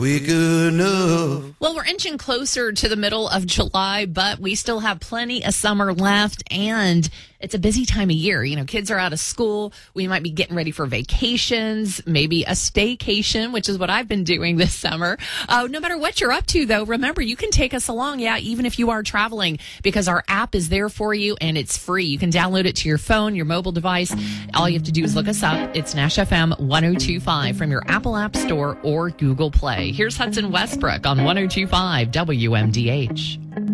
quick enough. Well, we're inching closer to the middle of July, but we still have plenty of summer left, and it's a busy time of year. You know, kids are out of school. We might be getting ready for vacations, maybe a staycation, which is what I've been doing this summer. No matter what you're up to, though, remember, you can take us along, even if you are traveling, because our app is there for you, and it's free. You can download it to your phone, your mobile device. All you have to do is look us up. It's Nash FM 102.5 from your Apple App Store or Google Play. Here's Hudson Westbrook on 102.5 WMDH.